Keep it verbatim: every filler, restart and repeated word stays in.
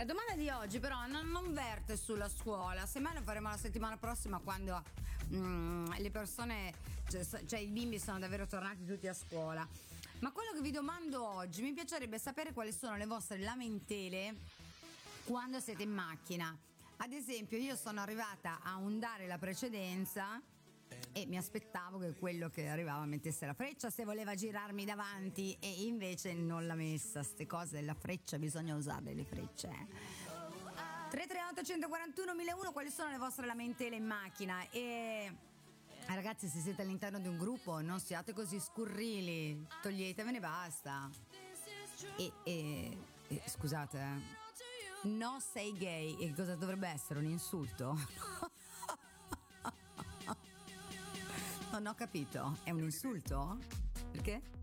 La domanda di oggi però non, non verte sulla scuola, semmai lo faremo la settimana prossima quando mm, le persone, cioè, cioè i bimbi sono davvero tornati tutti a scuola. Ma quello che vi domando oggi, mi piacerebbe sapere quali sono le vostre lamentele quando siete in macchina. Ad esempio, io sono arrivata a ondare la precedenza e mi aspettavo che quello che arrivava mettesse la freccia se voleva girarmi davanti, e invece non l'ha messa. Ste cose della freccia, bisogna usare le frecce. tre tre otto uno quattro uno uno uno, quali sono le vostre lamentele in macchina? E ragazzi, se siete all'interno di un gruppo non siate così scurrili, toglietevene, basta. E, e, e scusate, eh. No, sei gay, e cosa dovrebbe essere? Un insulto? Non ho capito, è un insulto? Perché?